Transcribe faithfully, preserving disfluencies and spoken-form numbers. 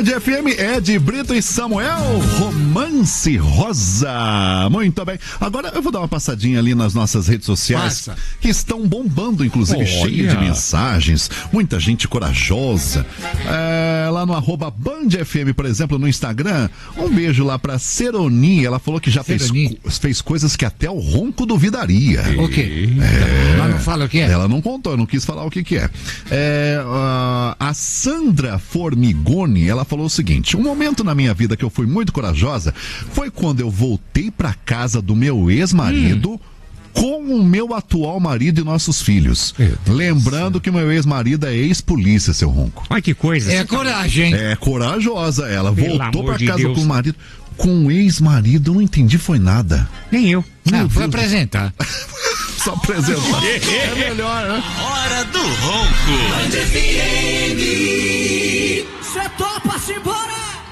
F M, Ed Brito e Samuel, Romance Rosa. Muito bem. Agora eu vou dar uma passadinha ali nas nossas redes sociais, Passa. que estão bombando, inclusive, cheio de mensagens, muita gente corajosa. É, lá no arroba Band F M, por exemplo, no Instagram, um beijo lá pra Seroni. Ela falou que já fez, fez coisas que até o ronco duvidaria. O quê? É, ela não fala o que é? Ela não contou, eu não quis falar o que que é. É uh, a Sandra Formigoni, ela falou o seguinte: um momento na minha vida que eu fui muito corajosa foi quando eu voltei pra casa do meu ex-marido hum. com o meu atual marido e nossos filhos. Lembrando que meu ex-marido é ex-polícia, seu ronco. Olha que coisa. É coragem, hein? É corajosa ela. Pelo Voltou pra de casa Deus. com o marido. Com o ex-marido, eu não entendi, foi nada. Nem eu. Não, foi apresentar. Só apresentar. É melhor, né? Hora do Ronco. Cê topa, se embora!